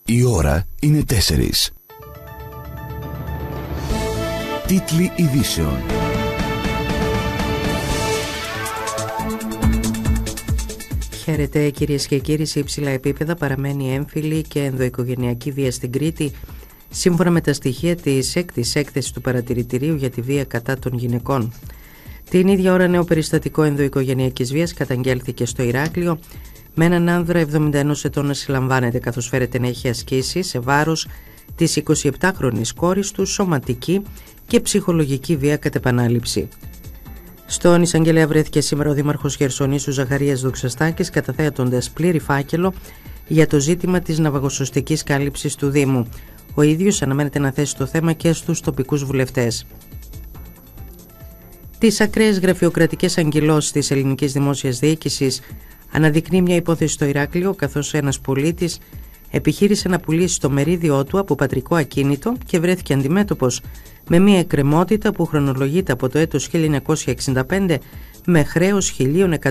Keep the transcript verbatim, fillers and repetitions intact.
Η ώρα είναι τέσσερις. Τίτλοι ειδήσεων. Χαίρετε κυρίες και κύριοι, σε υψηλά επίπεδα παραμένει έμφυλη και ενδοοικογενειακή βία στην Κρήτη, σύμφωνα με τα στοιχεία της έκτης έκθεσης του Παρατηρητηρίου για τη βία κατά των γυναικών. Την ίδια ώρα νέο περιστατικό ενδοοικογενειακής βίας καταγγέλθηκε στο Ηράκλειο, με έναν άνδρα εβδομήντα ενός ετών να συλλαμβάνεται καθώς φέρεται να έχει ασκήσει σε βάρος της εικοσιεπτάχρονης κόρης του σωματική και ψυχολογική βία κατ' επανάληψη. Στον εισαγγελέα βρέθηκε σήμερα ο Δήμαρχος Χερσονήσου Ζαχαρίας Δοξαστάκης, καταθέτοντας πλήρη φάκελο για το ζήτημα της ναυαγοσωστικής κάλυψης του Δήμου. Ο ίδιος αναμένεται να θέσει το θέμα και στους τοπικούς βουλευτές. Τις ακραίες γραφειοκρατικές αγκυλώσεις της ελληνικής δημόσιας διοίκησης αναδεικνύει μια υπόθεση στο Ηράκλειο, καθώς ένας πολίτης επιχείρησε να πουλήσει το μερίδιό του από πατρικό ακίνητο και βρέθηκε αντιμέτωπος με μια εκκρεμότητα που χρονολογείται από το έτος χίλια εννιακόσια εξήντα πέντε με χρέος χίλια εκατόν